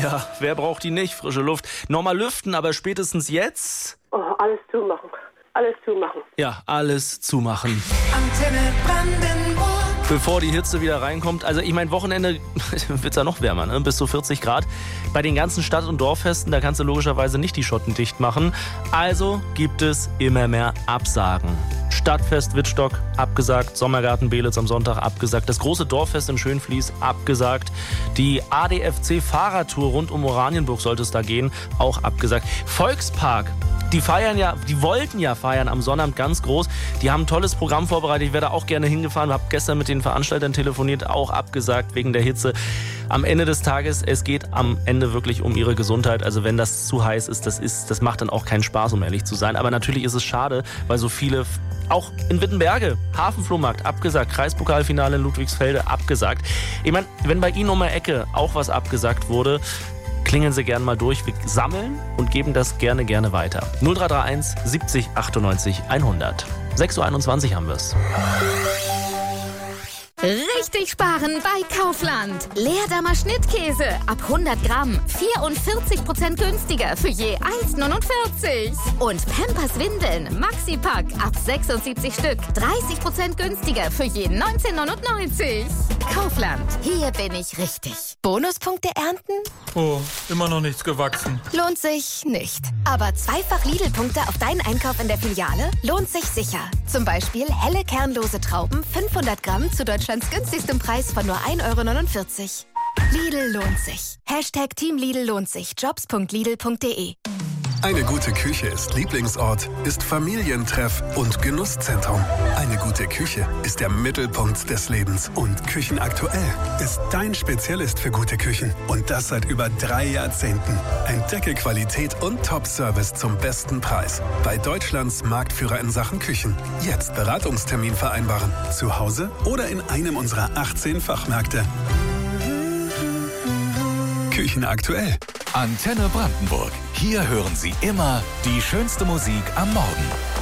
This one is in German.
Ja, wer braucht die nicht? Frische Luft. Nochmal lüften, aber spätestens jetzt... Oh, alles zumachen. Alles zumachen. Ja, alles zumachen. Antenne Brandenburg. Bevor die Hitze wieder reinkommt. Also ich meine, Wochenende wird es ja noch wärmer, ne? Bis zu 40 Grad. Bei den ganzen Stadt- und Dorffesten, da kannst du logischerweise nicht die Schotten dicht machen. Also gibt es immer mehr Absagen. Stadtfest Wittstock abgesagt, Sommergarten Beelitz am Sonntag abgesagt, das große Dorffest in Schönfließ abgesagt, die ADFC Fahrradtour rund um Oranienburg sollte es da gehen, auch abgesagt. Volkspark, die wollten ja feiern am Sonnabend ganz groß. Die haben ein tolles Programm vorbereitet. Ich wäre da auch gerne hingefahren, habe gestern mit den Veranstaltern telefoniert, auch abgesagt wegen der Hitze. Am Ende des Tages, es geht am Ende wirklich um ihre Gesundheit. Also wenn das zu heiß ist, das macht dann auch keinen Spaß, um ehrlich zu sein. Aber natürlich ist es schade, weil so viele, auch in Wittenberge, Hafenflohmarkt abgesagt, Kreispokalfinale in Ludwigsfelde abgesagt. Ich meine, wenn bei Ihnen um die Ecke auch was abgesagt wurde, klingeln Sie gerne mal durch. Wir sammeln und geben das gerne weiter. 0331 70 98 100. 6.21 Uhr haben wir es. Richtig sparen bei Kaufland. Leerdammer Schnittkäse ab 100 Gramm 44% günstiger für je 1,49. Und Pampers Windeln Maxi-Pack ab 76 Stück 30% günstiger für je 19,99. Kaufland, hier bin ich richtig. Bonuspunkte ernten? Oh, immer noch nichts gewachsen. Lohnt sich nicht. Aber zweifach Lidl-Punkte auf deinen Einkauf in der Filiale lohnt sich sicher. Zum Beispiel helle kernlose Trauben 500 Gramm zu Deutschlands günstigstem Preis von nur 1,49 €. Lidl lohnt sich. Hashtag Team Lidl lohnt sich. Jobs.lidl.de. Eine gute Küche ist Lieblingsort, ist Familientreff und Genusszentrum. Eine gute Küche ist der Mittelpunkt des Lebens. Und Küchenaktuell ist dein Spezialist für gute Küchen. Und das seit über 3 Jahrzehnten. Entdecke Qualität und Top-Service zum besten Preis. Bei Deutschlands Marktführer in Sachen Küchen. Jetzt Beratungstermin vereinbaren. Zu Hause oder in einem unserer 18 Fachmärkte. Küchenaktuell. Antenne Brandenburg. Hier hören Sie immer die schönste Musik am Morgen.